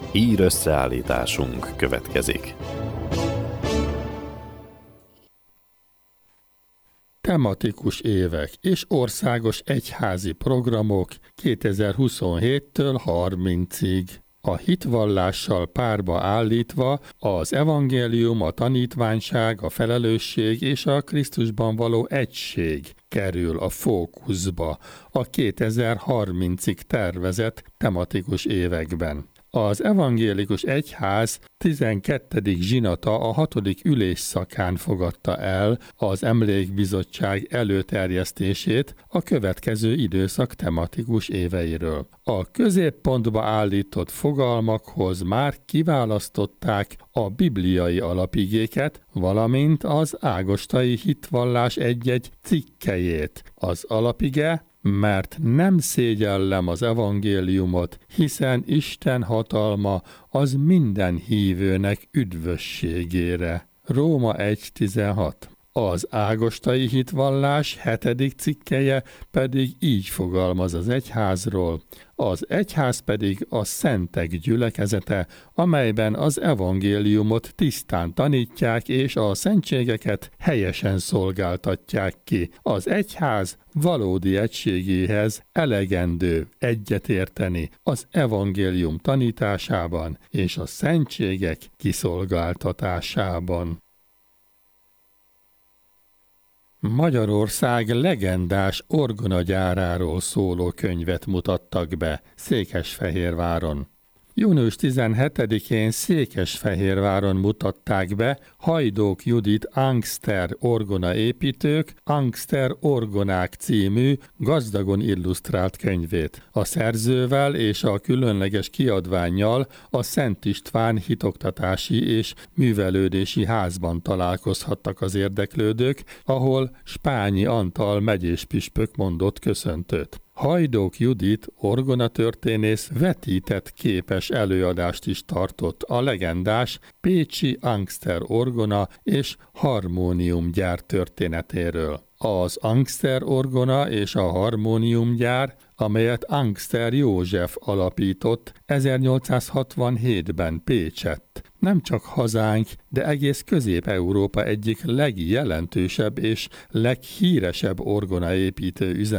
Hír összeállításunk következik. Tematikus évek és országos egyházi programok 2027-től 30-ig. A hitvallással párba állítva az evangélium, a tanítványság, a felelősség és a Krisztusban való egység kerül a fókuszba a 2030-ig tervezett tematikus években. Az evangélikus egyház 12. zsinata a 6. ülésszakán fogadta el az Emlékbizottság előterjesztését a következő időszak tematikus éveiről. A középpontba állított fogalmakhoz már kiválasztották a bibliai alapigéket, valamint az ágostai hitvallás egy-egy cikkelyét. Az alapige: mert nem szégyellem az evangéliumot, hiszen Isten hatalma az minden hívőnek üdvösségére. Róma 1.16. Az ágostai hitvallás 7. cikkelye pedig így fogalmaz az egyházról: az egyház pedig a szentek gyülekezete, amelyben az evangéliumot tisztán tanítják és a szentségeket helyesen szolgáltatják ki. Az egyház valódi egységéhez elegendő egyetérteni az evangélium tanításában és a szentségek kiszolgáltatásában. Magyarország legendás orgonagyáráról szóló könyvet mutattak be Székesfehérváron. Június 17-én Székesfehérváron mutatták be Hajdók Judit Angster orgonaépítők Angster orgonák című gazdagon illusztrált könyvét. A szerzővel és a különleges kiadvánnyal a Szent István hitoktatási és művelődési házban találkozhattak az érdeklődők, ahol Spányi Antal megyéspüspök mondott köszöntőt. Hajdók Judit orgonatörténész vetített képes előadást is tartott a legendás pécsi Angster orgona és harmóniumgyár történetéről. Az Angster orgona és a harmóniumgyár, amelyet Angster József alapított 1867-ben Pécsett, nem csak hazánk, de egész Közép-Európa egyik legjelentősebb és leghíresebb orgonaépítő üzemanyag